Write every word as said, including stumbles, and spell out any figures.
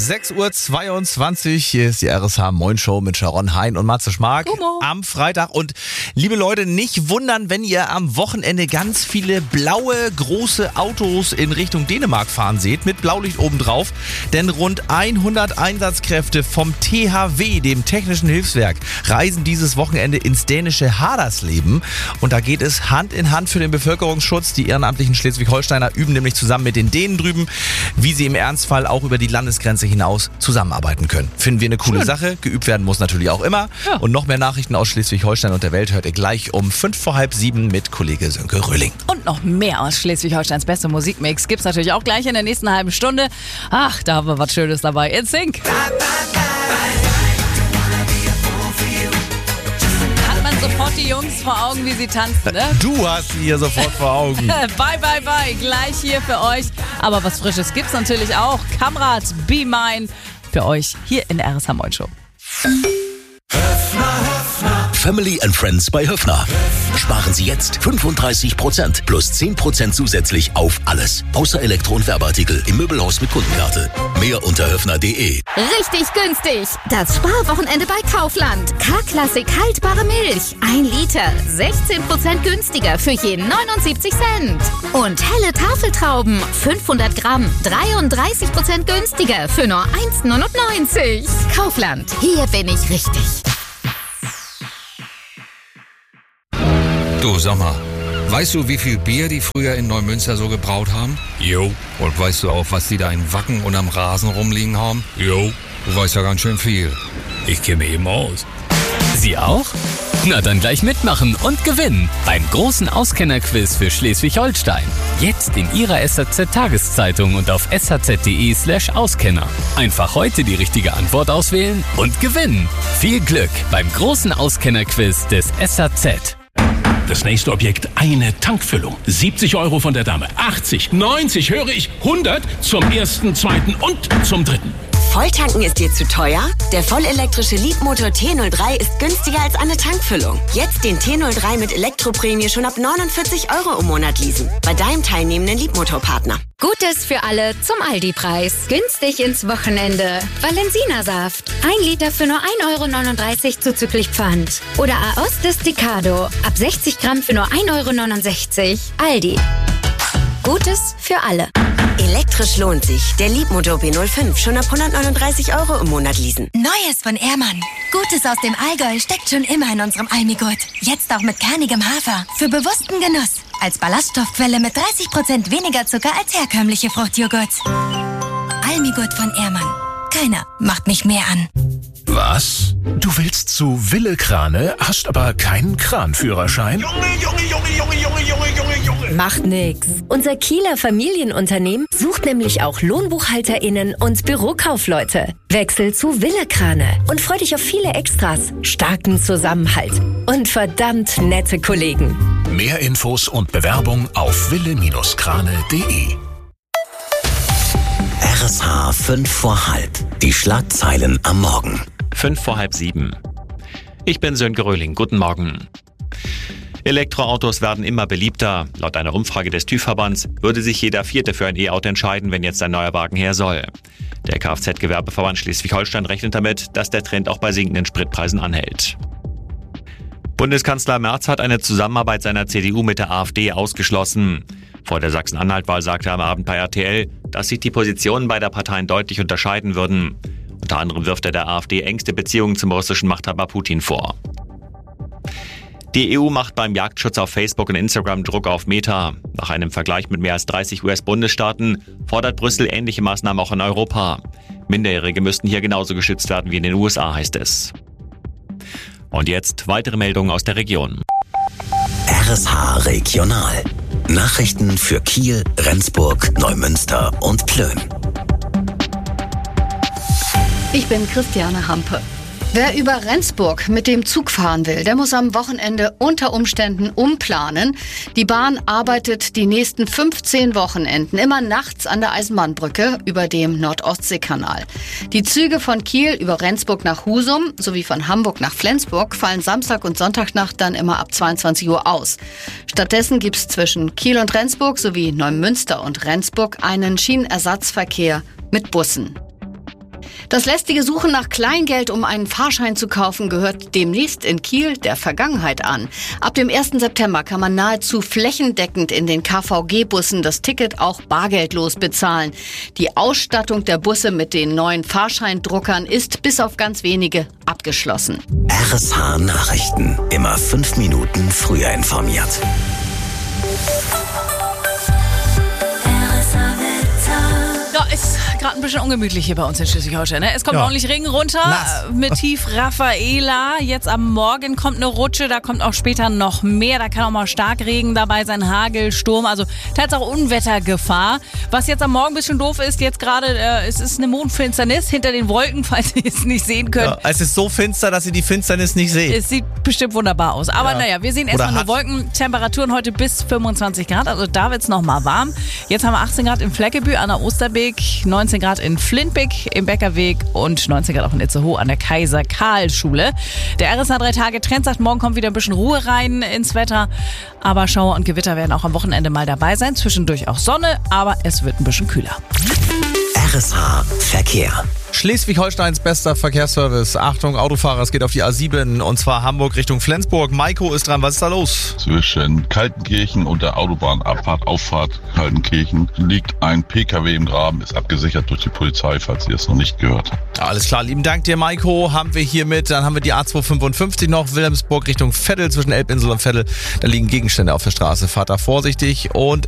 sechs Uhr zweiundzwanzig, hier ist die R S H Moin Show mit Sharon Hein und Matze Schmark am Freitag. Und liebe Leute, nicht wundern, wenn ihr am Wochenende ganz viele blaue, große Autos in Richtung Dänemark fahren seht, mit Blaulicht obendrauf. Denn rund hundert Einsatzkräfte vom T H W, dem Technischen Hilfswerk, reisen dieses Wochenende ins dänische Hadersleben. Und da geht es Hand in Hand für den Bevölkerungsschutz. Die ehrenamtlichen Schleswig-Holsteiner üben nämlich zusammen mit den Dänen drüben, wie sie im Ernstfall auch über die Landesgrenze hinaus zusammenarbeiten können. Finden wir eine coole Schön. Sache. Geübt werden muss natürlich auch immer. Ja. Und noch mehr Nachrichten aus Schleswig-Holstein und der Welt hört ihr gleich um fünf vor halb sieben mit Kollege Sönke Röhling. Und noch mehr aus Schleswig-Holsteins bester Musikmix gibt's natürlich auch gleich in der nächsten halben Stunde. Ach, da haben wir was Schönes dabei. In Sync. Hat man sofort die Jungs vor Augen, wie sie tanzen, ne? Du hast sie hier sofort vor Augen. Bye, bye, bye. Gleich hier für euch. Aber was Frisches gibt's natürlich auch. Kamrat, Be Mine. Für euch hier in der R S H Moin Show. Höfner, Höfner. Family and Friends bei Höfner. Sparen Sie jetzt fünfunddreißig Prozent plus zehn Prozent zusätzlich auf alles. Außer Elektro- und Werbeartikel im Möbelhaus mit Kundenkarte. Mehr unter höfner punkt de. Richtig günstig. Das Sparwochenende bei Kaufland. K-Klassik haltbare Milch. Ein Liter. sechzehn Prozent günstiger für je neunundsiebzig Cent. Und helle Tafeltrauben. fünfhundert Gramm. dreiunddreißig Prozent günstiger für nur eins neunundneunzig. Kaufland. Hier bin ich richtig. Du, sag mal, weißt du, wie viel Bier die früher in Neumünster so gebraut haben? Jo. Und weißt du auch, was die da in Wacken und am Rasen rumliegen haben? Jo. Du weißt ja ganz schön viel. Ich kenne mich eben aus. Sie auch? Na dann gleich mitmachen und gewinnen beim großen Auskennerquiz für Schleswig-Holstein. Jetzt in Ihrer S H Z-Tageszeitung und auf s h z punkt de slash Auskenner. Einfach heute die richtige Antwort auswählen und gewinnen. Viel Glück beim großen Auskennerquiz des S H Z. Das nächste Objekt, eine Tankfüllung. siebzig Euro von der Dame, achtzig, neunzig, höre ich, hundert zum ersten, zweiten und zum dritten. Volltanken ist dir zu teuer? Der vollelektrische Leapmotor T null drei ist günstiger als eine Tankfüllung. Jetzt den T null drei mit Elektroprämie schon ab neunundvierzig Euro im Monat leasen. Bei deinem teilnehmenden Leapmotor-Partner. Gutes für alle zum Aldi-Preis. Günstig ins Wochenende. Valensina-Saft. Ein Liter für nur ein Euro neununddreißig zuzüglich Pfand. Oder Aoste Desticado. Ab sechzig Gramm für nur ein Euro neunundsechzig. Aldi. Gutes für alle. Elektrisch lohnt sich. Der Leapmotor B null fünf schon ab hundertneununddreißig Euro im Monat leasen. Neues von Ehrmann. Gutes aus dem Allgäu steckt schon immer in unserem Almigurt. Jetzt auch mit kernigem Hafer. Für bewussten Genuss. Als Ballaststoffquelle mit dreißig Prozent weniger Zucker als herkömmliche Fruchtjoghurts. Almigurt von Ehrmann. Keiner macht mich mehr an. Was? Du willst zu Wille Krane, hast aber keinen Kranführerschein? Junge, Junge, Junge, Junge, Junge, Junge, Junge, Junge. Macht nix. Unser Kieler Familienunternehmen sucht nämlich auch LohnbuchhalterInnen und Bürokaufleute. Wechsel zu Wille Krane und freu dich auf viele Extras, starken Zusammenhalt und verdammt nette Kollegen. Mehr Infos und Bewerbung auf wille krane punkt de. R S H fünf vor halb. Die Schlagzeilen am Morgen. Fünf vor halb sieben. Ich bin Sönke Röhling. Guten Morgen. Elektroautos werden immer beliebter. Laut einer Umfrage des TÜV-Verbands würde sich jeder Vierte für ein E-Auto entscheiden, wenn jetzt ein neuer Wagen her soll. Der Kfz-Gewerbeverband Schleswig-Holstein rechnet damit, dass der Trend auch bei sinkenden Spritpreisen anhält. Bundeskanzler Merz hat eine Zusammenarbeit seiner C D U mit der AfD ausgeschlossen. Vor der Sachsen-Anhalt-Wahl sagte er am Abend bei R T L, dass sich die Positionen beider Parteien deutlich unterscheiden würden. Unter anderem wirft er der AfD engste Beziehungen zum russischen Machthaber Putin vor. Die E U macht beim Jagdschutz auf Facebook und Instagram Druck auf Meta. Nach einem Vergleich mit mehr als dreißig U S-Bundesstaaten fordert Brüssel ähnliche Maßnahmen auch in Europa. Minderjährige müssten hier genauso geschützt werden wie in den U S A, heißt es. Und jetzt weitere Meldungen aus der Region. R S H Regional. Nachrichten für Kiel, Rendsburg, Neumünster und Plön. Ich bin Christiane Hampe. Wer über Rendsburg mit dem Zug fahren will, der muss am Wochenende unter Umständen umplanen. Die Bahn arbeitet die nächsten fünfzehn Wochenenden immer nachts an der Eisenbahnbrücke über dem Nord-Ostsee-Kanal. Die Züge von Kiel über Rendsburg nach Husum sowie von Hamburg nach Flensburg fallen Samstag und Sonntagnacht dann immer ab zweiundzwanzig Uhr aus. Stattdessen gibt es zwischen Kiel und Rendsburg sowie Neumünster und Rendsburg einen Schienenersatzverkehr mit Bussen. Das lästige Suchen nach Kleingeld, um einen Fahrschein zu kaufen, gehört demnächst in Kiel der Vergangenheit an. Ab dem ersten September kann man nahezu flächendeckend in den K V G-Bussen das Ticket auch bargeldlos bezahlen. Die Ausstattung der Busse mit den neuen Fahrscheindruckern ist bis auf ganz wenige abgeschlossen. R S H Nachrichten. Immer fünf Minuten früher informiert. Ja, ist gerade ein bisschen ungemütlich hier bei uns in Schleswig-Holstein. Ne? Es kommt Ja. ordentlich Regen runter Nass. mit Tief Raffaela. Jetzt am Morgen kommt eine Rutsche, da kommt auch später noch mehr. Da kann auch mal Starkregen dabei sein, Hagel, Sturm, also teils auch Unwettergefahr. Was jetzt am Morgen ein bisschen doof ist, jetzt gerade, äh, es ist eine Mondfinsternis hinter den Wolken, falls ihr es nicht sehen könnt. Ja, es ist so finster, dass ihr die Finsternis nicht seht. Es sieht bestimmt wunderbar aus. Aber Ja. naja, wir sehen Oder erstmal nur hat. Wolken. Temperaturen heute bis fünfundzwanzig Grad. Also da wird's noch mal warm. Jetzt haben wir achtzehn Grad in Fleckebü an der Osterbeek, neunzehn Grad in Flintbeck im Beckerweg und neunzehn Grad auch in Itzehoe an der Kaiser-Karl-Schule. Der R S H drei Tage Trend sagt, morgen kommt wieder ein bisschen Ruhe rein ins Wetter. Aber Schauer und Gewitter werden auch am Wochenende mal dabei sein. Zwischendurch auch Sonne, aber es wird ein bisschen kühler. R S H Verkehr. Schleswig-Holsteins bester Verkehrsservice. Achtung, Autofahrer, es geht auf die A sieben und zwar Hamburg Richtung Flensburg. Maiko ist dran, was ist da los? Zwischen Kaltenkirchen und der Autobahnabfahrt, Auffahrt Kaltenkirchen liegt ein P K W im Graben, ist abgesichert durch die Polizei, falls ihr es noch nicht gehört habt. Ja, alles klar, lieben Dank dir, Maiko. Haben wir hiermit, dann haben wir die A zweihundertfünfundfünfzig noch, Wilhelmsburg Richtung Veddel, zwischen Elbinsel und Veddel. Da liegen Gegenstände auf der Straße. Fahrt da vorsichtig und